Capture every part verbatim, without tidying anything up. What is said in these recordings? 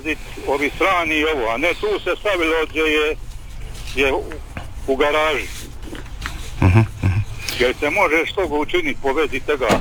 dolaziti ovi strani i ovo, a ne tu se stavilo gdje je, je u, u garaži. Uh-huh, uh-huh. Jer se može što ga učiniti po vezi toga,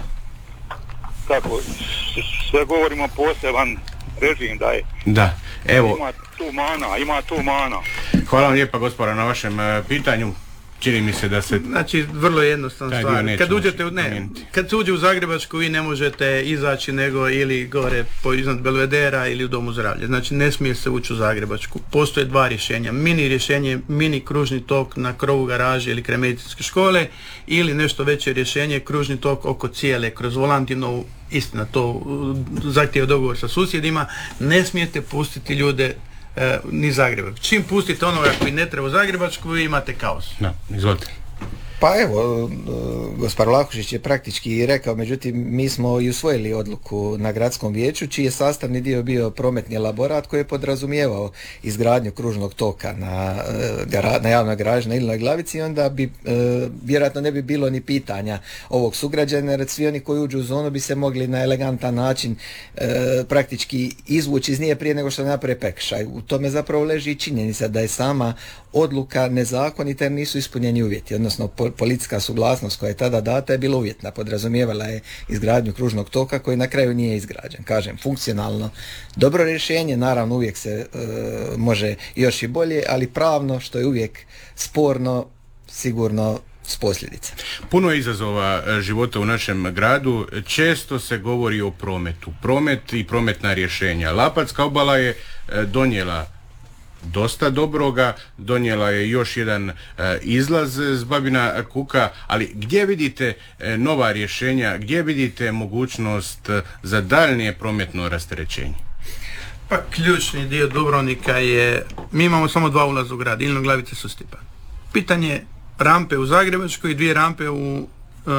kako, sve govorimo poseban režim da je. Da, evo. Ima tu mana, ima tu mana. Hvala vam lijepa gospoda na vašem uh, pitanju. Čini mi se da se... Znači, vrlo jednostavna stvar. Kad uđete, ne, kad se uđe u Zagrebačku, vi ne možete izaći nego ili gore po iznad Belvedera ili u Domu zdravlja. Znači, ne smije se ući u Zagrebačku. Postoje dva rješenja. Mini rješenje, mini kružni tok na krovu garaže ili kraj medicinske škole, ili nešto veće rješenje, kružni tok oko cijele, kroz Volantinovu, istina, to zahtijeva dogovor sa susjedima. Ne smijete pustiti ljude E, ni Zagreba. Čim pustite onoga koji ne treba u Zagrebačku, vi imate kaos. Da, izvolite. Pa evo, gospodin Vlahušić je praktički rekao, međutim mi smo i usvojili odluku na gradskom vijeću čiji je sastavni dio bio prometni elaborat koji je podrazumijevao izgradnju kružnog toka na, na javnoj garaži na Ilinoj Glavici, i onda bi e, vjerojatno ne bi bilo ni pitanja ovog sugrađana, jer svi oni koji uđu u zonu bi se mogli na elegantan način e, praktički izvući iz nje prije nego što naprave prekršaj. U tome zapravo leži i činjenica da je sama odluka nezakonita jer nisu ispunjeni uvjeti, odnosno policijska suglasnost koja je tada data je bila uvjetna, podrazumijevala je izgradnju kružnog toka koji na kraju nije izgrađen. Kažem, funkcionalno dobro rješenje, naravno uvijek se e, može još i bolje, ali pravno, što je uvijek sporno, sigurno s posljedicama. Puno je izazova života u našem gradu, često se govori o prometu. Promet i prometna rješenja. Lapatska obala je donijela dosta dobroga, donijela je još jedan e, izlaz s Babina Kuka, ali gdje vidite e, nova rješenja, gdje vidite mogućnost e, za daljnje prometno rasterećenje? Pa ključni dio Dubrovnika je, mi imamo samo dva ulaza u grad, Ilina Glavica i Sustipa. Pitanje rampe u Zagrebačkoj i dvije rampe u uh,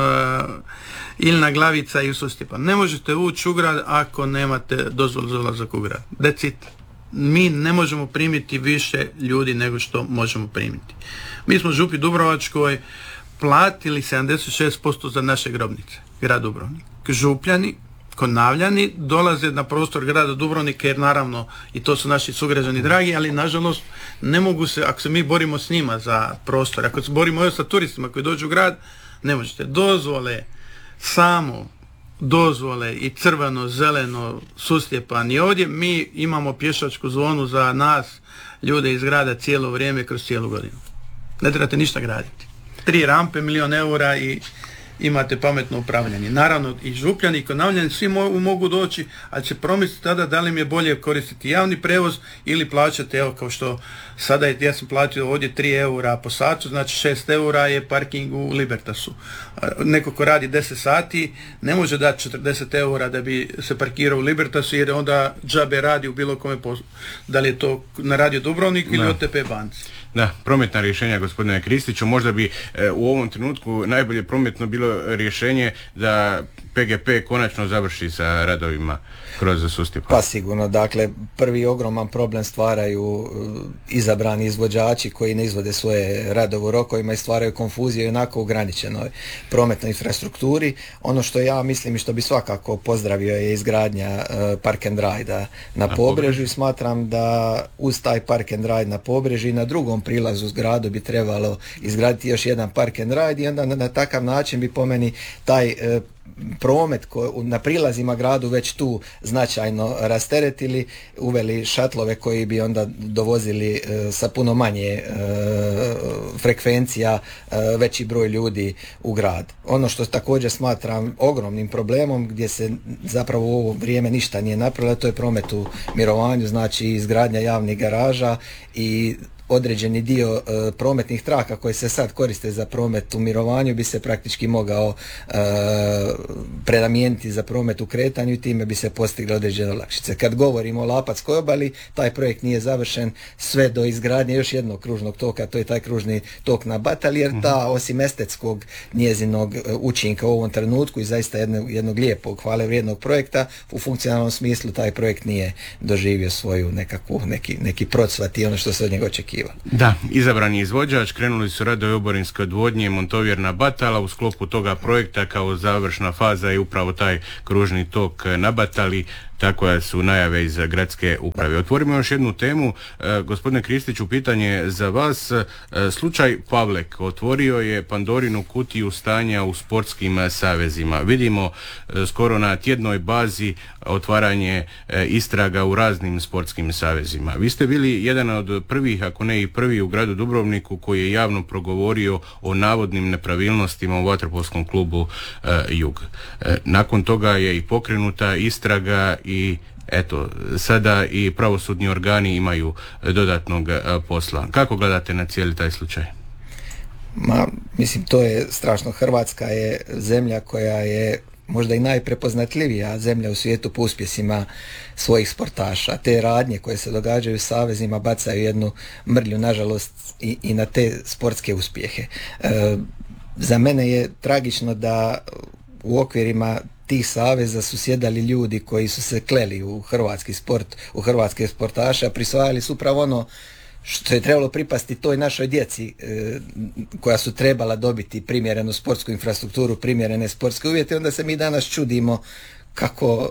Ilina Glavica i u Sustipa. Ne možete ući u grad ako nemate dozvolu za ulazak u grad. That's it. Mi ne možemo primiti više ljudi nego što možemo primiti. Mi smo Župi Dubrovačkoj platili sedamdeset šest posto za naše grobnice, grad Dubrovnik. Župljani, Konavljani dolaze na prostor grada Dubrovnika jer naravno i to su naši sugrađani dragi, ali nažalost ne mogu se, ako se mi borimo s njima za prostor, ako se borimo još sa turistima koji dođu u grad, ne možete. Dozvole, samo dozvole i crveno, zeleno, Sustjepan i ovdje mi imamo pješačku zonu za nas, ljude iz grada cijelo vrijeme kroz cijelu godinu. Ne trebate ništa graditi. Tri rampe, milion eura i imate pametno upravljanje. Naravno i Župljani i Konavljani svi mo- mogu doći, ali će promisliti tada da li mi je bolje koristiti javni prevoz ili plaćati, evo kao što sada je, ja sam platio ovdje tri eura po satu, znači šest eura je parking u Libertasu. Neko ko radi deset sati ne može dati četrdeset eura da bi se parkirao u Libertasu jer onda džabe radi u bilo kome poslu. Da li je to na Radio Dubrovnik ili O T P banci. Da, prometna rješenja, gospodine Kristiću, možda bi e, u ovom trenutku najbolje prometno bilo rješenje da P G P konačno završi sa radovima kroz Sustipa. Pa sigurno, dakle, prvi ogroman problem stvaraju uh, izabrani izvođači koji ne izvode svoje radove u rokovima i stvaraju konfuziju i onako ograničenoj prometnoj infrastrukturi. Ono što ja mislim i što bi svakako pozdravio je izgradnja uh, park and ride na, na Pobrežju. Smatram da uz taj park and ride na Pobrežju i na drugom prilazu s gradu bi trebalo izgraditi još jedan park and ride i onda na, na takav način bi po meni taj uh, promet ko, na prilazima gradu već tu značajno rasteretili, uveli šatlove koji bi onda dovozili e, sa puno manje e, frekvencija e, veći broj ljudi u grad. Ono što također smatram ogromnim problemom gdje se zapravo u ovo vrijeme ništa nije napravilo, to je promet u mirovanju, znači izgradnja javnih garaža i određeni dio e, prometnih traka koje se sad koriste za promet u mirovanju bi se praktički mogao e, prenamijeniti za promet u kretanju i time bi se postigle određene olakšice. Kad govorimo o Lapatskoj obali, taj projekt nije završen sve do izgradnje još jednog kružnog toka, to je taj kružni tok na Batali, jer ta osim estetskog njezinog učinka u ovom trenutku i zaista jednog, jednog lijepog, hvale vrijednog projekta, u funkcionalnom smislu taj projekt nije doživio svoju nekakvu, neki, neki procvat i ono što se od njega očekivalo. Da, izabrani izvođač, krenuli su radovi oborinske odvodnje Montovjerna Batala, u sklopu toga projekta kao završna faza je upravo taj kružni tok na Batali. takva su najave iz gradske uprave. Otvorimo još jednu temu. E, gospodine Kristiću, pitanje za vas. E, slučaj Pavlek otvorio je Pandorinu kutiju stanja u sportskim savezima. Vidimo e, skoro na tjednoj bazi otvaranje e, istraga u raznim sportskim savezima. Vi ste bili jedan od prvih, ako ne i prvi u gradu Dubrovniku koji je javno progovorio o navodnim nepravilnostima u vaterpolskom klubu e, Jug. E, nakon toga je i pokrenuta istraga i eto, sada i pravosudni organi imaju dodatnog posla. Kako gledate na cijeli taj slučaj? Ma, mislim, to je strašno. Hrvatska je zemlja koja je možda i najprepoznatljivija zemlja u svijetu po uspjesima svojih sportaša. Te radnje koje se događaju u savezima bacaju jednu mrlju, nažalost, i, i na te sportske uspjehe. E, za mene je tragično da u okvirima tih saveza su sjedali ljudi koji su se kleli u hrvatski sport, u hrvatske sportaše, a prisvajali su upravo ono što je trebalo pripasti toj našoj djeci e, koja su trebala dobiti primjerenu sportsku infrastrukturu, primjerene sportske uvjete. Onda se mi danas čudimo kako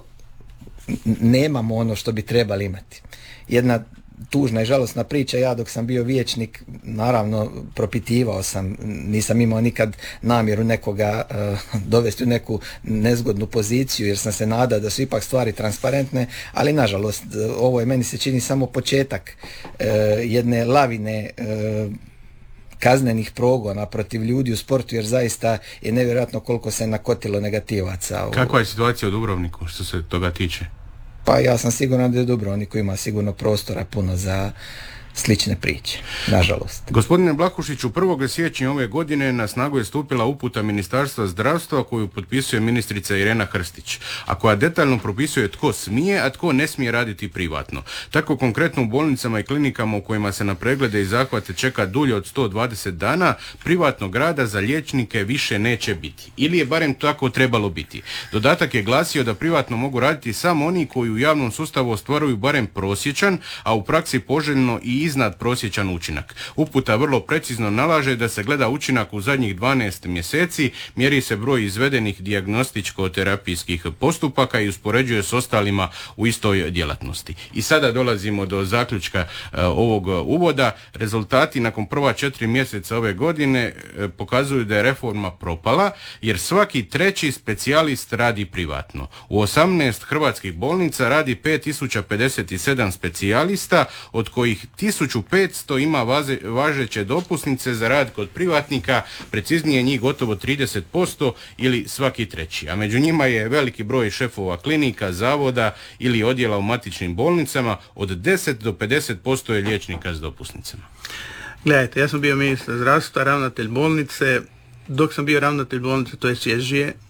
nemamo ono što bi trebali imati. Jedna tužna i žalosna priča. Ja dok sam bio vijećnik, naravno propitivao sam, nisam imao nikad namjeru nekoga uh, dovesti u neku nezgodnu poziciju, jer sam se nadao da su ipak stvari transparentne, ali nažalost ovo je, meni se čini, samo početak uh, jedne lavine uh, kaznenih progona protiv ljudi u sportu, jer zaista je nevjerojatno koliko se nakotilo negativaca. Kakva je situacija u Dubrovniku što se toga tiče? Pa ja sam siguran da je Dubrovniku ima sigurno prostora puno za slične priče, nažalost. Gospodine Blakušiću, prvog siječnja ove godine na snagu je stupila uputa Ministarstva zdravstva koju potpisuje ministrica Irena Hrstić, a koja detaljno propisuje tko smije, a tko ne smije raditi privatno. Tako konkretno u bolnicama i klinikama u kojima se na preglede i zahvate čeka dulje od sto dvadeset dana, privatnog rada za liječnike više neće biti. Ili je barem tako trebalo biti. Dodatak je glasio da privatno mogu raditi samo oni koji u javnom sustavu ostvaruju barem prosječan, a u praksi poželjno i iznad prosječan učinak. Uputa vrlo precizno nalaže da se gleda učinak u zadnjih dvanaest mjeseci, mjeri se broj izvedenih dijagnostičko-terapijskih postupaka i uspoređuje s ostalima u istoj djelatnosti. I sada dolazimo do zaključka e, ovog uvoda. Rezultati nakon prva četiri mjeseca ove godine e, pokazuju da je reforma propala, jer svaki treći specijalist radi privatno. U osamnaest hrvatskih bolnica radi pet tisuća pedeset sedam specijalista, od kojih tisuću petsto ima vaze, važeće dopusnice za rad kod privatnika, preciznije njih gotovo trideset posto ili svaki treći. A među njima je veliki broj šefova klinika, zavoda ili odjela u matičnim bolnicama, od deset do pedeset posto je liječnika s dopusnicama. Gledajte, ja sam bio ministar zdravstva, ravnatelj bolnice. Dok sam bio ravnatelj bolnice, to je svježije, e,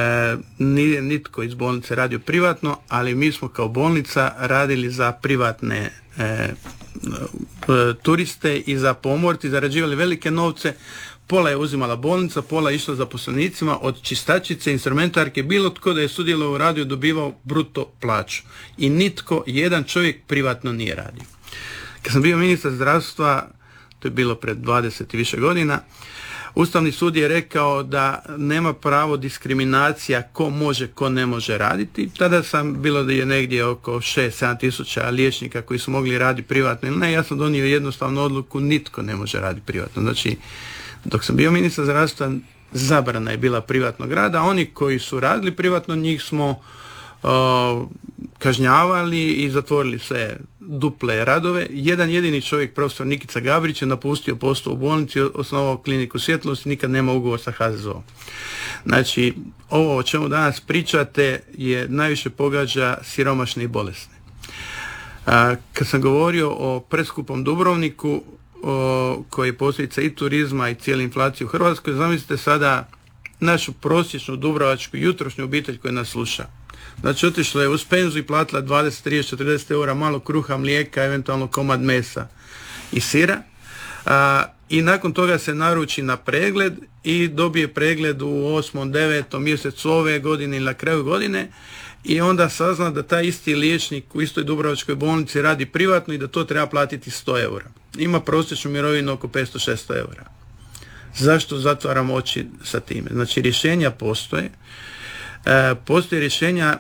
nije nitko iz bolnice radio privatno, ali mi smo kao bolnica radili za privatne e, turiste i za pomorci, zarađivali velike novce. Pola je uzimala bolnica, pola je išla zaposlenicima, od čistačice, instrumentarke, bilo tko da je sudjelovao u radiju dobivao bruto plaću. I nitko, jedan čovjek privatno nije radio. Kad sam bio ministar zdravstva, to je bilo pred dvadeset i više godina, Ustavni sud je rekao da nema pravo diskriminacija ko može, ko ne može raditi. Tada sam bilo da je negdje oko šest sedam tisuća liječnika koji su mogli raditi privatno ili ne. Ja sam donio jednostavnu odluku, nitko ne može raditi privatno. Znači, dok sam bio ministar zdravstva, zabrana je bila privatnog rada, a oni koji su radili privatno, njih smo o, kažnjavali i zatvorili sve duple radove. Jedan jedini čovjek, profesor Nikica Gabrić, je napustio posao u bolnici, osnovao kliniku Svjetlost i nikad nema ugovor sa H Z Z O. Znači, ovo o čemu danas pričate je najviše pogađa siromašne i bolesne. A, kad sam govorio o preskupom Dubrovniku, o, koji je posljedica i turizma i cijele inflacije u Hrvatskoj, zamislite sada našu prosječnu dubrovačku jutrošnju obitelj koja nas sluša. Znači, otišla je uz penzu i platila dvadeset, trideset, četrdeset eura, malo kruha, mlijeka, eventualno komad mesa i sira. A, I nakon toga se naruči na pregled i dobije pregled u osmom, devetom mjesecu ove godine ili na kraju godine i onda sazna da taj isti liječnik u istoj dubrovačkoj bolnici radi privatno i da to treba platiti sto eura. Ima prosječnu mirovinu oko petsto šesto eura. Zašto zatvaramo oči sa time? Znači, rješenja postoje. E, postoje rješenja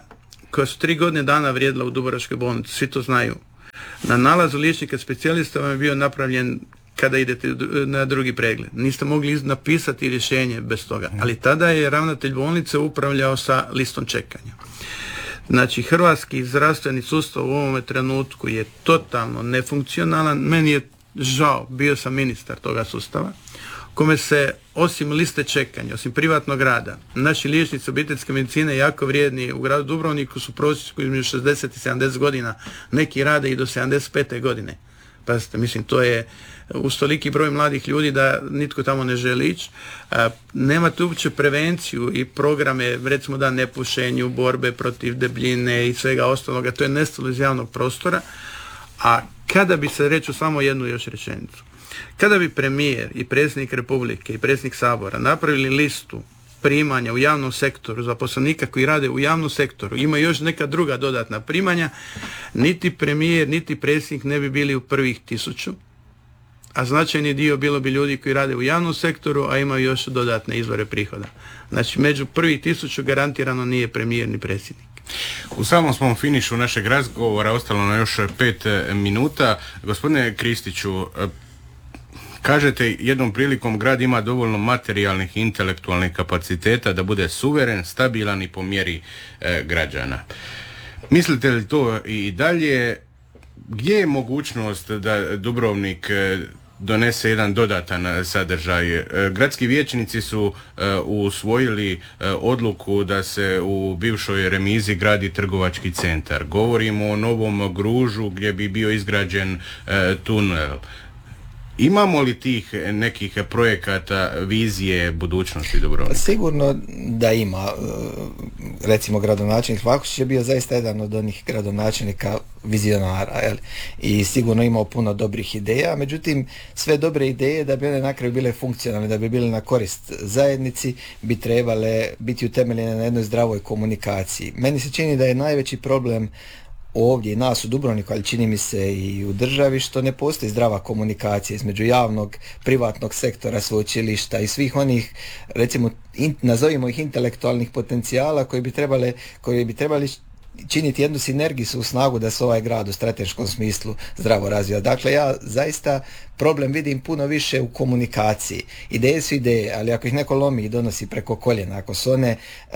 koja su tri godine dana vrijedila u Dubrovačkoj bolnici, svi to znaju. Na nalazu liječnika specijalista vam je bio napravljen kada idete na drugi pregled. Niste mogli napisati rješenje bez toga. Ali tada je ravnatelj bolnice upravljao sa listom čekanja. Znači, hrvatski zdravstveni sustav u ovome trenutku je totalno nefunkcionalan. Meni je žao, bio sam ministar toga sustava, kome se osim liste čekanja, osim privatnog rada, naši liječnici obiteljske medicine jako vrijedni u gradu Dubrovniku su prosječno između šezdeset i sedamdeset godina, neki rade i do sedamdeset pete godine. Pazite, mislim, to je uz toliki broj mladih ljudi da nitko tamo ne želi ići. Nemate uopće prevenciju i programe, recimo da nepušenju, borbe protiv debljine i svega ostaloga, to je nestalo iz javnog prostora. A kada bi se, reću samo jednu još rečenicu, kada bi premijer i predsjednik Republike i predsjednik Sabora napravili listu primanja u javnom sektoru, zaposlenika koji rade u javnom sektoru, ima još neka druga dodatna primanja, niti premijer, niti predsjednik ne bi bili u prvih tisuću, a značajni dio bilo bi ljudi koji rade u javnom sektoru, a imaju još dodatne izvore prihoda. Znači, među prvih tisuću garantirano nije premijer ni predsjednik. U samom smo finišu našeg razgovora, ostalo na još pet minuta. Gospodine Kristiću, kažete jednom prilikom grad ima dovoljno materijalnih i intelektualnih kapaciteta da bude suveren, stabilan i po mjeri e, građana. Mislite li to i dalje? Gdje je mogućnost da Dubrovnik e, donese jedan dodatan sadržaj? E, gradski vijećnici su e, usvojili e, odluku da se u bivšoj remizi gradi trgovački centar. Govorimo o Novom Gružu gdje bi bio izgrađen e, tunel. Imamo li tih nekih projekata, vizije budućnosti Dubrovnika? Sigurno da ima. Recimo, gradonačelnik Vlahušić je bio zaista jedan od onih gradonačelnika vizionara, jel? I sigurno imao puno dobrih ideja, međutim sve dobre ideje da bi one na kraju bile funkcionalne, da bi bile na korist zajednici, bi trebale biti utemeljene na jednoj zdravoj komunikaciji. Meni se čini da je najveći problem ovdje i nas u Dubrovniku, ali čini mi se i u državi, što ne postoji zdrava komunikacija između javnog, privatnog sektora, sveučilišta i svih onih, recimo, in, nazovimo ih intelektualnih potencijala koji bi trebali, koji bi trebali činiti jednu sinergijsku snagu da se ovaj grad u strateškom smislu zdravo razvija. Dakle, ja zaista problem vidim puno više u komunikaciji. Ideje su ideje, ali ako ih neko lomi i donosi preko koljena, ako su one e,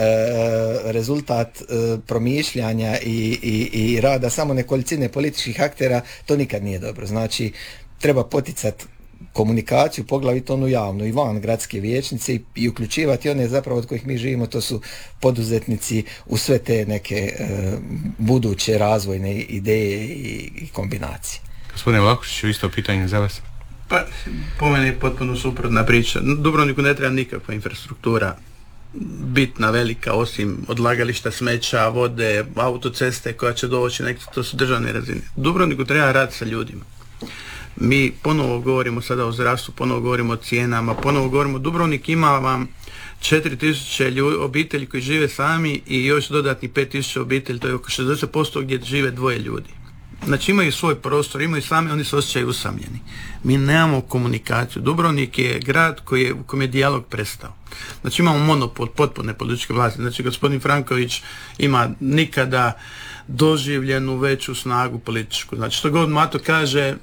rezultat e, promišljanja i, i, i rada samo nekolicine političkih aktera, to nikad nije dobro. Znači, treba poticati komunikaciju, poglavito onu javnu i van gradske vijećnice i, i uključivati one zapravo od kojih mi živimo, to su poduzetnici u sve te neke e, buduće razvojne ideje i, i kombinacije. Gospodine Vlahušiću, isto pitanje za vas. Pa, po meni je potpuno suprotna priča. Dubrovniku ne treba nikakva infrastruktura bitna, velika, osim odlagališta smeća, vode, autoceste koja će doći, neki, to su državne razine. Dubrovniku treba rad sa ljudima. Mi ponovo govorimo sada o zdravstvu, ponovo govorimo o cijenama, ponovo govorimo, Dubrovnik ima vam četiri tisuće ljudi, obitelji koji žive sami i još dodatni pet tisuća obitelji, to je oko šezdeset posto gdje žive dvoje ljudi. Znači imaju svoj prostor, imaju sami, oni se osjećaju usamljeni. Mi nemamo komunikaciju. Dubrovnik je grad koji je, u kojem je dijalog prestao. Znači imamo monopol potpune političke vlasti. Znači gospodin Franković ima nikada doživljenu veću snagu političku. Znači što god Mato kaže,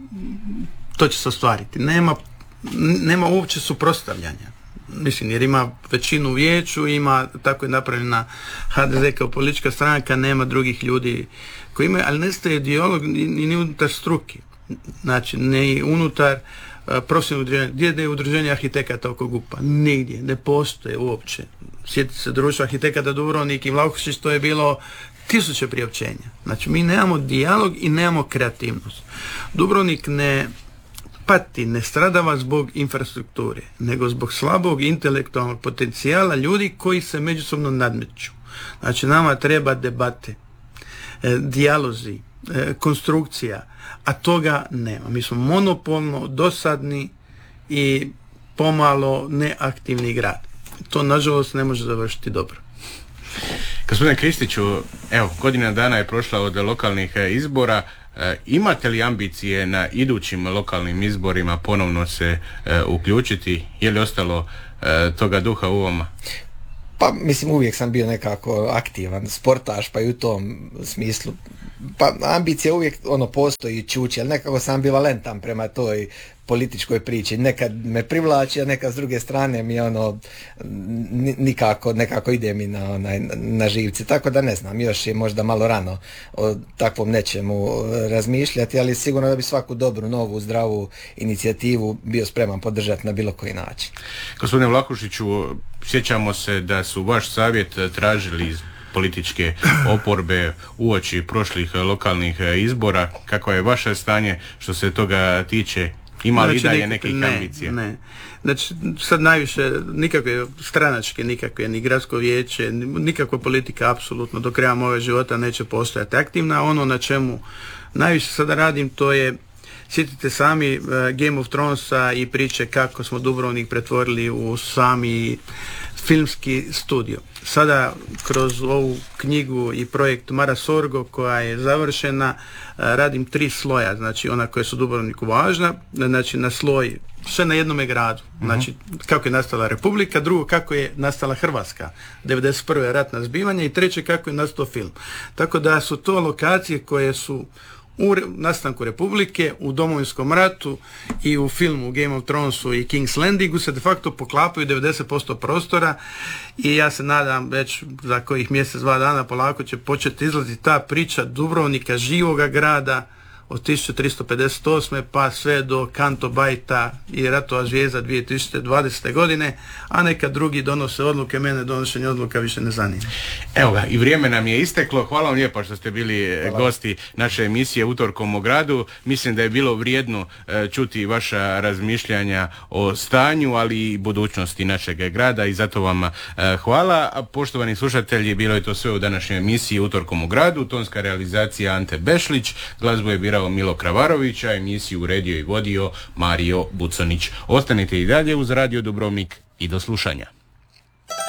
to će se ostvariti. Nema, nema uopće suprotstavljanja. Mislim, jer ima većinu u vijeću, ima, tako je napravljena ha de ze kao politička stranka, nema drugih ljudi koji imaju, ali nestaje dijalog ni, ni unutar struke. Znači, ne unutar uh, profesionalnog udruženja. Gdje je udruženje arhitekata oko GUP-a? Nigdje, ne postoje uopće. Sjetite se društva arhitekata Dubrovnik i Vlahušić, to je bilo tisuće priopćenja. Znači, mi nemamo dijalog i nemamo kreativnost. Dubrovnik ne pati, ne stradava zbog infrastrukture, nego zbog slabog intelektualnog potencijala ljudi koji se međusobno nadmeću. Znači, nama treba debate, e, dijalozi, e, konstrukcija, a toga nema. Mi smo monopolno dosadni i pomalo neaktivni grad. To, nažalost, ne može završiti dobro. Gospodine Kristiću, evo, godina dana je prošla od lokalnih izbora. E, imate li ambicije na idućim lokalnim izborima ponovno se e, uključiti? Je li ostalo e, toga duha u vama? Pa mislim uvijek sam bio nekako aktivan sportaš, pa i u tom smislu pa ambicija uvijek ono postoji i čuči, ali nekako sam ambivalentan prema toj političkoj priči. Nekad me privlači, a nekad s druge strane mi ono nikako, nekako ide mi na, onaj, na živci. Tako da ne znam, još je možda malo rano o takvom nečemu razmišljati, ali sigurno da bi svaku dobru, novu, zdravu inicijativu bio spreman podržati na bilo koji način. Gospodine Vlahušiću, sjećamo se da su vaš savjet tražili iz političke oporbe uoči prošlih lokalnih izbora. Kako je vaše stanje što se toga tiče? Ima li znači, i dalje nekih ne, ambicija? Ne, znači sad najviše nikakve stranačke, nikakve, ni gradsko vijeće, nikakva politika apsolutno do kraja moje života neće postojati aktivna. Ono na čemu najviše sada radim to je, sjetite sami uh, Game of Thronesa i priče kako smo Dubrovnik pretvorili u sami filmski studio. Sada kroz ovu knjigu i projekt Mara Sorgo koja je završena radim tri sloja, znači ona koja su Dubrovniku važna, znači na sloj sve na jednome gradu, znači kako je nastala Republika, drugo kako je nastala Hrvatska, devedeset prve ratna zbivanja i treće kako je nastao film. Tako da su to lokacije koje su u nastanku Republike, u Domovinskom ratu i u filmu Game of Thronesu i King's Landingu se de facto poklapaju devedeset posto prostora i ja se nadam već za kojih mjesec, dva dana polako će početi izlaziti ta priča Dubrovnika, živoga grada od tisuću tristo pedeset osme pa sve do Kanto Bajta i Ratova zvijezda dvije tisuće dvadesete godine, a neka drugi donose odluke, mene donošenje odluka više ne zanima. Evo ga, i vrijeme nam je isteklo. Hvala vam lijepo što ste bili Hvala. gosti naše emisije Utorkom o gradu. Mislim da je bilo vrijedno e, čuti vaša razmišljanja o stanju, ali i budućnosti našeg grada i zato vam e, hvala. A poštovani slušatelji, bilo je to sve u današnjoj emisiji Utorkom o gradu. Tonska realizacija Ante Bešlić, glazbu je birao Milo Kravarović, a emisiju uredio i vodio Mario Buconić. Ostanite i dalje uz Radio Dubrovnik i do slušanja.